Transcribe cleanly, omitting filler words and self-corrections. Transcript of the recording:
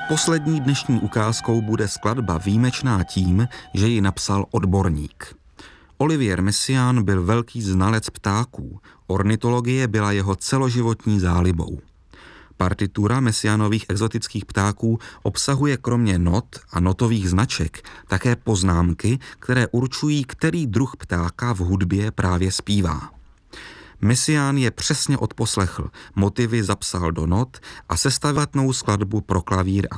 Poslední dnešní ukázkou bude skladba výjimečná tím, že ji napsal odborník. Olivier Messiaen byl velký znalec ptáků, ornitologie byla jeho celoživotní zálibou. Partitura Messiaenových exotických ptáků obsahuje kromě not a notových značek také poznámky, které určují, který druh ptáka v hudbě právě zpívá. Messiaen je přesně odposlechl, motivy zapsal do not a sestavatnou skladbu pro klavír a